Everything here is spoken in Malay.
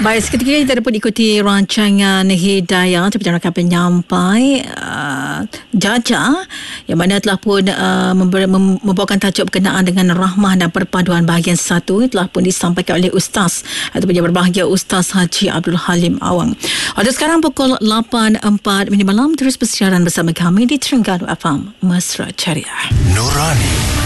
Baik, seketika kita dapat ikuti rancangan Hidayah Terbicara penyampai Jaja yang mana telah pun membawakan tajuk berkenaan dengan rahmah dan perpaduan bahagian 1 telah pun disampaikan oleh Ustaz atau yang berbahagia Ustaz Haji Abdul Halim Awang. Ada sekarang pukul 8.04 malam terus bersiaran bersama kami di Terengganu FM Mesra Ceria. Nurani